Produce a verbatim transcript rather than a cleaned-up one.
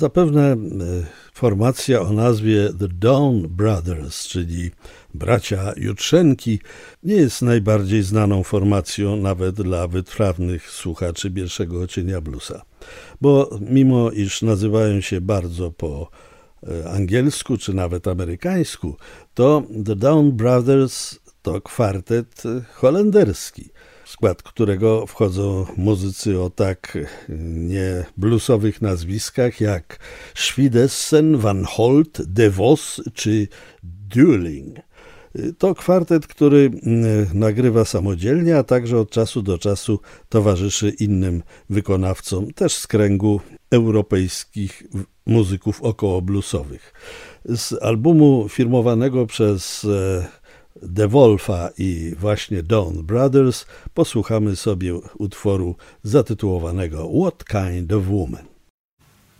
Zapewne formacja o nazwie The Dawn Brothers, czyli bracia Jutrzenki, nie jest najbardziej znaną formacją nawet dla wytrawnych słuchaczy pierwszego cienia bluesa. Bo mimo iż nazywają się bardzo po angielsku czy nawet amerykańsku, to The Dawn Brothers to kwartet holenderski, w skład którego wchodzą muzycy o tak nie bluesowych nazwiskach jak Schwidessen, Van Holt, De Vos czy Dueling. To kwartet, który nagrywa samodzielnie, a także od czasu do czasu towarzyszy innym wykonawcom, też z kręgu europejskich muzyków około bluesowych. Z albumu firmowanego przez De Wolfa i właśnie Dawn Brothers posłuchamy sobie utworu zatytułowanego What Kind of Woman?